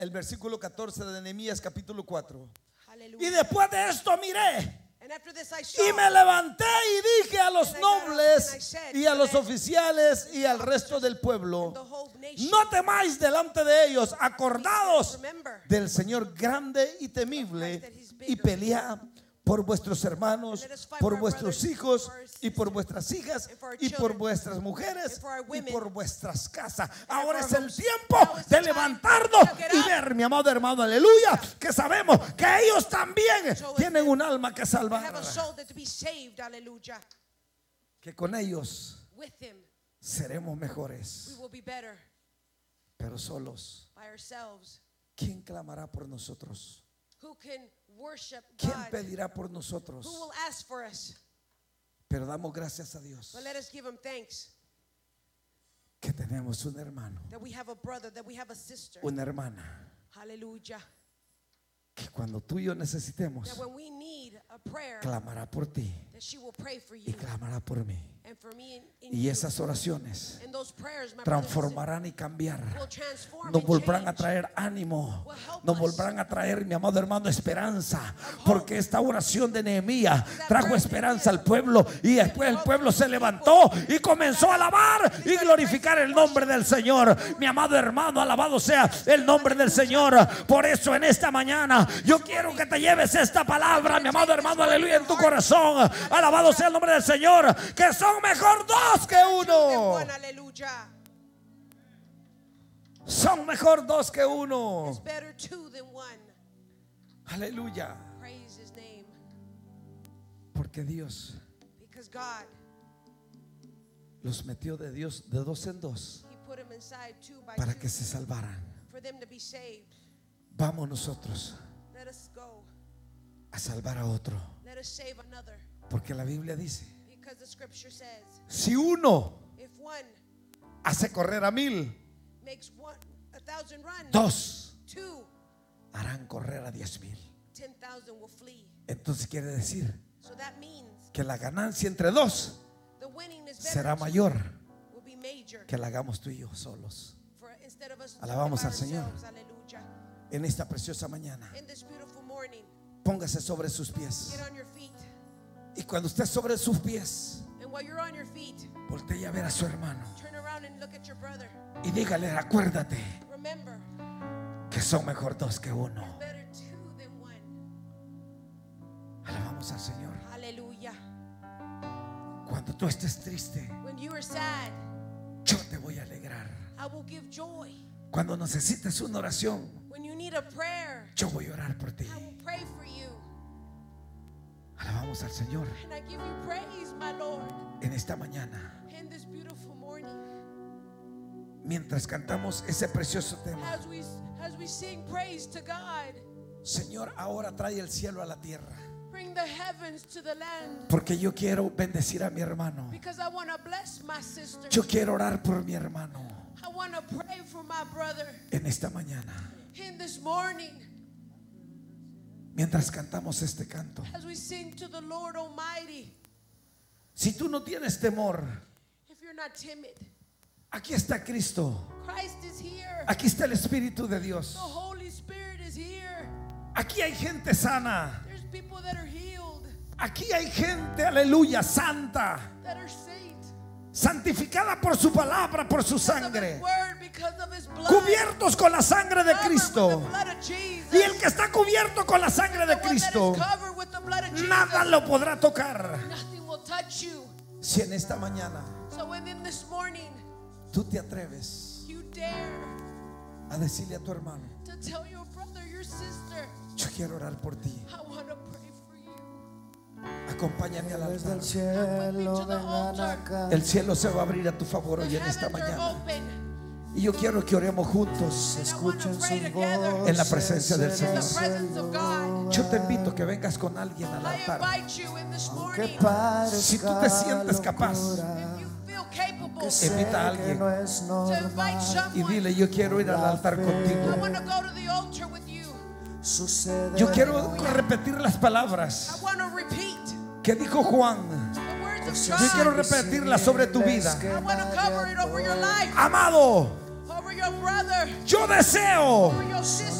el versículo 14 de Nehemías capítulo 4. Hallelujah. Y después de esto miré And after this I saw, y me levanté y dije a los And I got up and I nobles said y a to los them, oficiales y al resto del pueblo: the whole nation, no temáis delante de ellos, acordaos remember del Señor grande y temible, y pelead por vuestros hermanos, por vuestros hijos y por vuestras hijas y por vuestras mujeres y por vuestras casas. Ahora es el tiempo de levantarnos y ver, mi amado hermano, aleluya, que sabemos que ellos también tienen un alma que have salvar, a soul that to be saved. Hallelujah. que con ellos With him seremos we mejores, will be better. pero solos. By ourselves. ¿Quién clamará por nosotros? Who can worship ¿Quién God? pedirá por Who nosotros? will ask for us? Pero damos gracias a Dios But let us give him thanks que tenemos un hermano, that we have a brother, that we have a sister. una hermana, Hallelujah. que cuando tú y yo necesitemos, That when we need a prayer, clamará por ti that she will pray for y you clamará por mí. and for me in Y you. esas oraciones And those prayers, my brothers and transformarán y cambiar. sisters, will transform Nos and volverán a change. traer ánimo. Will help Nos us. volverán a traer, mi amado hermano, esperanza. Porque esta oración de Nehemías trajo esperanza al pueblo. Y después el pueblo se levantó y comenzó a alabar y glorificar el nombre del Señor. Mi amado hermano, alabado sea el nombre del Señor. Por eso en esta mañana yo quiero que te lleves esta palabra, mi amado hermano, aleluya, en tu corazón. Alabado sea el nombre del Señor. Que son mejor dos que uno. One, hallelujah. Son mejor dos que uno. It's better two than one. Aleluya. Praise his name. Porque Dios Because God, los metió de Dios de dos en dos he put him inside two by para two que se salvaran. for them to be saved. Vamos nosotros Let us go. a salvar a otro. Let us save another. Porque la Biblia dice: Because the scripture says, si uno if one hace correr a 1000, makes 1,000 run, dos two, harán correr a 10,000. 10,000 will flee. Entonces quiere decir So that means que la ganancia entre dos the winning is será better mayor will be major que la hagamos tú y yo solos. for instead of us Alabamos doing al it by Señor. ourselves. Hallelujah. En esta preciosa mañana, In this beautiful morning, póngase sobre sus pies. get on your feet. Y cuando esté sobre sus pies, And while you're on your feet, voltee a ver a su hermano turn around and look at your brother. y dígale: acuérdate Remember, que son mejor dos que uno. better two than one. Alabamos al Señor. Hallelujah. Cuando tú estés triste, When you are sad, yo te voy a alegrar. I will give joy. Cuando necesites una oración, When you need a prayer, yo voy a orar por ti. I will pray for you. Alabamos al Señor And I give you praise, my Lord, en esta mañana. in this beautiful morning. Mientras cantamos ese precioso tema: As we sing praise to God, Señor, ahora trae el cielo a la tierra. bring the heavens to the land. Porque yo quiero bendecir a mi hermano. Because I want to bless my sister. Yo quiero orar por mi hermano I want to pray for my brother en esta mañana. in this morning. Mientras cantamos este canto, As we sing to the Lord Almighty. si tú no tienes temor, If you're not timid, aquí está Cristo. Christ is here. Aquí está el Espíritu de Dios. The Holy Spirit is here. Aquí hay gente sana. There's people that are healed, Aquí hay gente, aleluya, santa, that are saved. santificada por su palabra, por su Because of sangre, His word, because of His blood. cubiertos con la sangre de Covered Cristo. with the blood of Jesus. Y el que está cubierto con la sangre de The one that Cristo, is covered with the blood of Jesus. nada lo podrá tocar. Nothing will touch you. Si en esta mañana So when in this morning tú te atreves you dare a decirle a tu hermano: to tell your brother, your sister, yo quiero orar por ti, I want to pray for you. acompáñame al Desde altar. el cielo vengan acá. El cielo se va a abrir a tu favor The hoy en esta heavens are mañana. open. Y yo quiero que oremos juntos Escuchen sus en la presencia del voces In the Señor. presence of God. Yo te invito a que vengas con alguien al I altar. invite you in this Aunque morning. Si tú te sientes capaz, locura, If you feel capable que sé invita a que alguien no es to invite normal, y someone, dile: yo quiero ir al altar I contigo. want to go to the altar with you. sucede. Yo quiero repetir las I palabras want to repeat que dijo Juan. the words of Yo quiero God. repetirlas sobre tu vida. I want to cover it over your life, Amado, over your brother, Yo deseo for your sister.